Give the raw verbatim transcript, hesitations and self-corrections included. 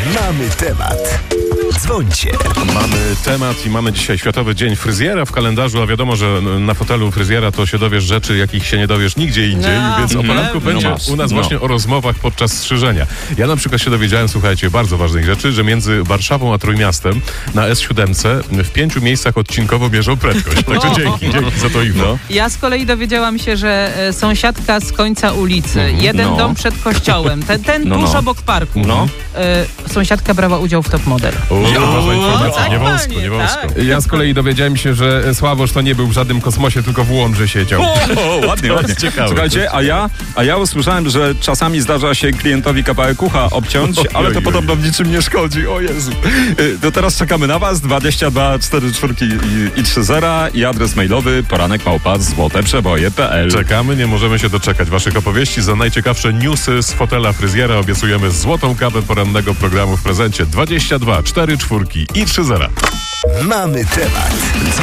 Mamy temat. Dzwońcie. Mamy temat i mamy dzisiaj Światowy Dzień Fryzjera w kalendarzu, a wiadomo, że na fotelu fryzjera to się dowiesz rzeczy, jakich się nie dowiesz nigdzie indziej, No, więc o poranku no, będzie no, u nas no. właśnie o rozmowach podczas strzyżenia. Ja na przykład się dowiedziałem, słuchajcie, bardzo ważnych rzeczy, że między Warszawą a Trójmiastem na S siedem w pięciu miejscach odcinkowo mierzą prędkość. Także dzięki, dzięki za to info. Ja z kolei dowiedziałam się, że e, sąsiadka z końca ulicy, jeden No. dom przed kościołem, ten, ten No, tuż no. obok parku, No. e, sąsiadka brała udział w Top Model. O, ważna informacja, tak, nie wąsko, panie, nie wąsko. tak. Ja z kolei dowiedziałem się, że Sławosz to nie był w żadnym kosmosie, tylko w Łomży siedział. O, o, ładnie, ładnie. ciekawe. Słuchajcie, a ja, a ja usłyszałem, że czasami zdarza się klientowi kawałek ucha obciąć, Oj, ale oj, to oj. podobno w niczym nie szkodzi. O Jezu. Y, To teraz czekamy na was. dwadzieścia dwa cztery cztery i, i trzy zera i adres mailowy poranek małpa złote przeboje kropka p l. Czekamy, nie możemy się doczekać waszych opowieści. Za najciekawsze newsy z fotela fryzjera obiecujemy złotą kawę porannego programu w prezencie. dwadzieścia dwa cztery cztery i trzy zera. Mamy temat.